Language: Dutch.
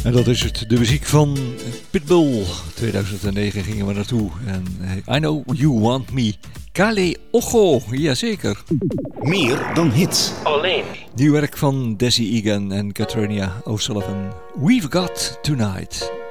En dat is het, de muziek van Pitbull. 2009 gingen we naartoe. En I Know You Want Me. Kale Ocho, jazeker. Meer dan hits. Alleen. Nieuw werk van Desi Egan en Katrina O'Sullivan. We've Got Tonight.